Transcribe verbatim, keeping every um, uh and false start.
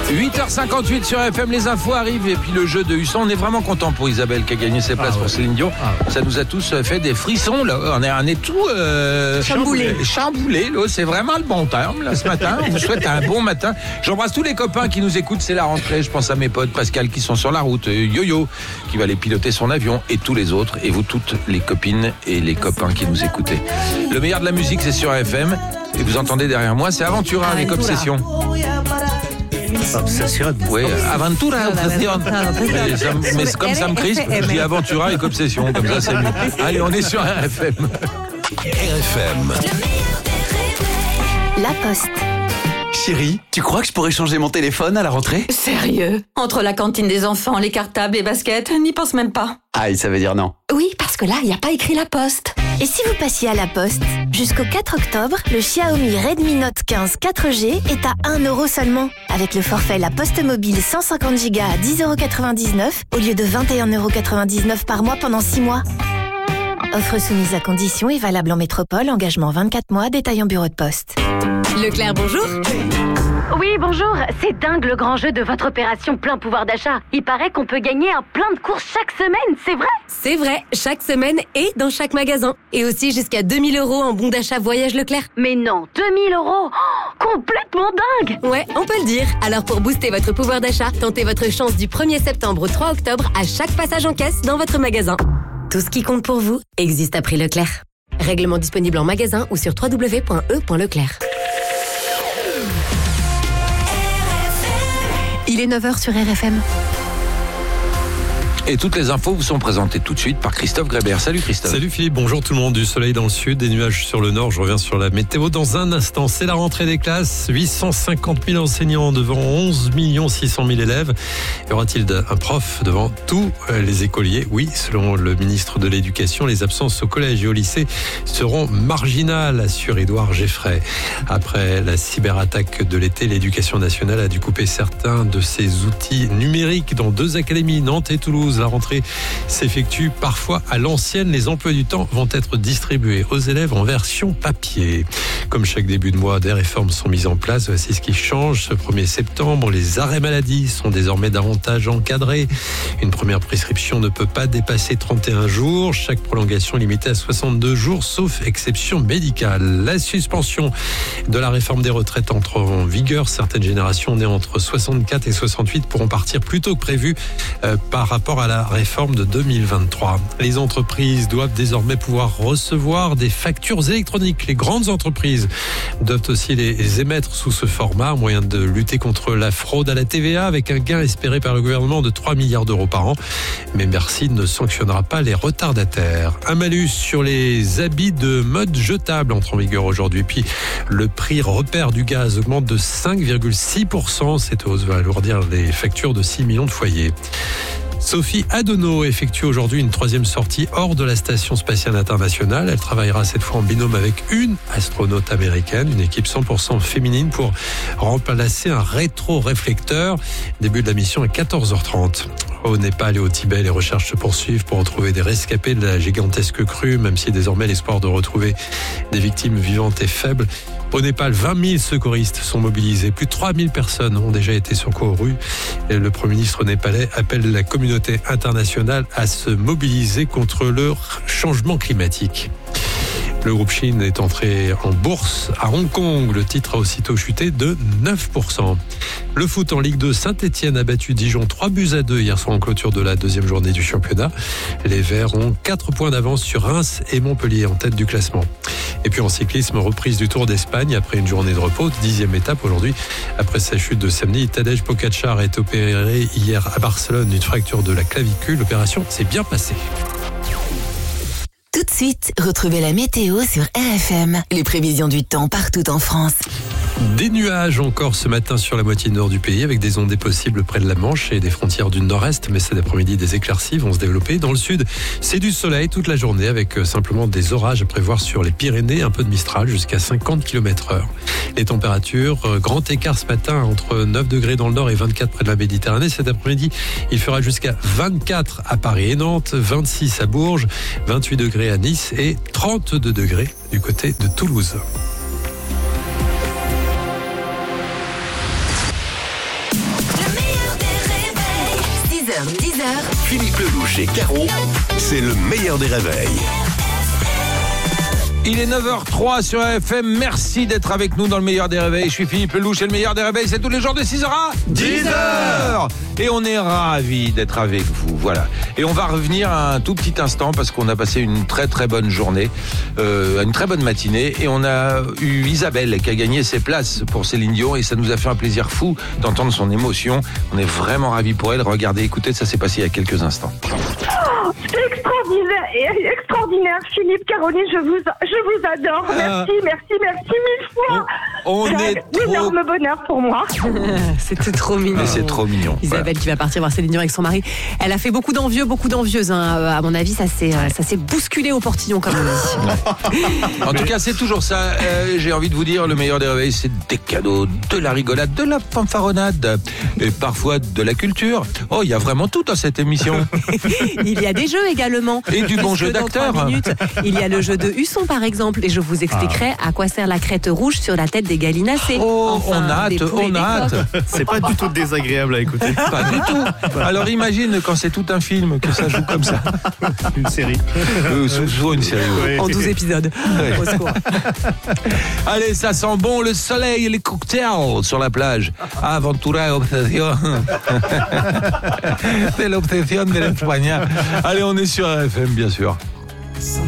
huit heures cinquante-huit sur F M, les infos arrivent et puis le jeu de Husson. On est vraiment content pour Isabelle qui a gagné ses places ah, ouais. pour Céline Dion. Ah, ouais. Ça nous a tous fait des frissons là. On est, on est tout euh, chamboulé. Chamboulé, là. C'est vraiment le bon terme là ce matin. On vous souhaite un bon matin. J'embrasse tous les copains qui nous écoutent. C'est la rentrée. Je pense à mes potes Pascal qui sont sur la route, Yo-Yo qui va aller piloter son avion et tous les autres et vous toutes les copines et les copains qui nous écoutez. Le meilleur de la musique c'est sur F M et vous entendez derrière moi c'est Aventura ah, avec Obsession. Obsession. Oui, Aventura, Obsession. Mais, ça, mais comme ça me crispe, je dis Aventura avec Obsession, comme ça c'est mieux. Allez, on est sur R F M. R F M. La Poste. Chérie, tu crois que je pourrais changer mon téléphone à la rentrée ? Sérieux ? Entre la cantine des enfants, les cartables, les baskets, n'y pense même pas. Aïe, ça veut dire non. Oui, parce que là, il n'y a pas écrit La Poste. Et si vous passiez à La Poste ? Jusqu'au quatre octobre, le Xiaomi Redmi Note quinze quatre G est à un euro seulement. Avec le forfait La Poste Mobile cent cinquante giga à dix euros quatre-vingt-dix-neuf au lieu de vingt et un euros quatre-vingt-dix-neuf par mois pendant six mois. Offre soumise à conditions et valable en métropole, engagement vingt-quatre mois, détail en bureau de poste. Leclerc, bonjour. Oui, bonjour. C'est dingue le grand jeu de votre opération plein pouvoir d'achat. Il paraît qu'on peut gagner un plein de courses chaque semaine, c'est vrai ? C'est vrai, chaque semaine et dans chaque magasin. Et aussi jusqu'à deux mille euros en bon d'achat voyage Leclerc. Mais non, deux mille euros oh, complètement dingue. Ouais, on peut le dire. Alors pour booster votre pouvoir d'achat, tentez votre chance du premier septembre au trois octobre à chaque passage en caisse dans votre magasin. Tout ce qui compte pour vous existe à prix Leclerc. Règlement disponible en magasin ou sur w w w point e point leclerc. Il est neuf heures sur R F M. Et toutes les infos vous sont présentées tout de suite par Christophe Grébert. Salut Christophe. Salut Philippe, bonjour tout le monde. Du soleil dans le sud, des nuages sur le nord. Je reviens sur la météo dans un instant. C'est la rentrée des classes. huit cent cinquante mille enseignants devant onze millions six cent mille élèves. Y aura-t-il un prof devant tous les écoliers ? Oui, selon le ministre de l'Éducation, les absences au collège et au lycée seront marginales, assure Édouard Geffray. Après la cyberattaque de l'été, l'Éducation nationale a dû couper certains de ses outils numériques dans deux académies, Nantes et Toulouse. La rentrée s'effectue parfois à l'ancienne. Les emplois du temps vont être distribués aux élèves en version papier. Comme chaque début de mois, des réformes sont mises en place. Voici ce qui change. Ce premier septembre, les arrêts maladie sont désormais davantage encadrés. Une première prescription ne peut pas dépasser trente et un jours. Chaque prolongation est limitée à soixante-deux jours, sauf exception médicale. La suspension de la réforme des retraites entre en vigueur. Certaines générations nées entre soixante-quatre et soixante-huit pourront partir plus tôt que prévu euh, par rapport à la réforme de deux mille vingt-trois. Les entreprises doivent désormais pouvoir recevoir des factures électroniques. Les grandes entreprises doivent aussi les émettre sous ce format, moyen de lutter contre la fraude à la T V A avec un gain espéré par le gouvernement de trois milliards d'euros par an. Mais Bercy ne sanctionnera pas les retardataires. Un malus sur les habits de mode jetable entre en vigueur aujourd'hui. Puis le prix repère du gaz augmente de cinq virgule six pour cent. Cette hausse va alourdir les factures de six millions de foyers. Sophie Adono effectue aujourd'hui une troisième sortie hors de la Station Spatiale Internationale. Elle travaillera cette fois en binôme avec une astronaute américaine, une équipe cent pour cent féminine pour remplacer un rétro-réflecteur. Début de la mission à quatorze heures trente. Au Népal et au Tibet, les recherches se poursuivent pour retrouver des rescapés de la gigantesque crue, même si désormais l'espoir de retrouver des victimes vivantes est faible. Au Népal, vingt mille secouristes sont mobilisés. Plus de trois mille personnes ont déjà été secourues. Et le Premier ministre népalais appelle la communauté internationale à se mobiliser contre le changement climatique. Le groupe Chine est entré en bourse à Hong Kong. Le titre a aussitôt chuté de neuf pour cent. Le foot en Ligue deux, Saint-Etienne a battu Dijon trois buts à deux hier soir en clôture de la deuxième journée du championnat. Les Verts ont quatre points d'avance sur Reims et Montpellier en tête du classement. Et puis en cyclisme, reprise du Tour d'Espagne après une journée de repos, dixième étape aujourd'hui. Après sa chute de samedi, Tadej Pogačar a été opéré hier à Barcelone d'une fracture de la clavicule. L'opération s'est bien passée. Tout de suite, retrouvez la météo sur R F M. Les prévisions du temps partout en France. Des nuages encore ce matin sur la moitié nord du pays avec des ondées possibles près de la Manche et des frontières du nord-est. Mais cet après-midi, des éclaircies vont se développer. Dans le sud, c'est du soleil toute la journée avec simplement des orages à prévoir sur les Pyrénées. Un peu de Mistral jusqu'à cinquante kilomètres heure. Les températures, grand écart ce matin entre neuf degrés dans le nord et vingt-quatre près de la Méditerranée. Cet après-midi, il fera jusqu'à vingt-quatre à Paris et Nantes, vingt-six à Bourges, vingt-huit degrés à Nice et trente-deux degrés du côté de Toulouse. heures. Philippe Lelouch et Caro, c'est le meilleur des réveils. Il est neuf heures zéro trois sur R F M. Merci d'être avec nous dans le meilleur des réveils. Je suis Philippe Lelouch et le meilleur des réveils, c'est tous les jours de six heures à dix heures. Et on est ravis d'être avec vous. Voilà. Et on va revenir un tout petit instant parce qu'on a passé une très très bonne journée, euh, une très bonne matinée. Et on a eu Isabelle qui a gagné ses places pour Céline Dion. Et ça nous a fait un plaisir fou d'entendre son émotion. On est vraiment ravis pour elle. Regardez, écoutez, ça s'est passé il y a quelques instants. Oh, c'est extraordinaire, et extraordinaire, Philippe, Caroline, je vous, je vous adore. Merci, euh, merci, merci mille fois. On, on c'est est un trop... énorme bonheur pour moi. C'était trop mignon. Mais c'est trop mignon. Isabelle voilà. Qui va partir voir Céline Dion avec son mari. Elle a fait beaucoup d'envieux, beaucoup d'envieuses. Hein. À mon avis, ça s'est, ça s'est bousculé au portillon, comme on dit. En tout cas, c'est toujours ça. Euh, j'ai envie de vous dire, le meilleur des réveils, c'est des cadeaux, de la rigolade, de la fanfaronnade, et parfois de la culture. Oh, il y a vraiment tout dans cette émission. Il y a des jeux également. Et du bon jeu d'acteur. Il y a le jeu de Husson, par exemple, et je vous expliquerai ah. à quoi sert la crête rouge sur la tête des gallinacés. Oh, enfin, on a hâte, on a hâte. C'est pas du tout désagréable à écouter. Pas du tout. Alors imagine quand c'est tout un film que ça joue comme ça. Une série. Euh, souvent une série. Oui. En douze épisodes. Ouais. Au secours. Allez, ça sent bon le soleil et les cocktails sur la plage. Aventura obsession. C'est l'obsession de l'Espagnol. Allez, on est sur R F M, bien sûr.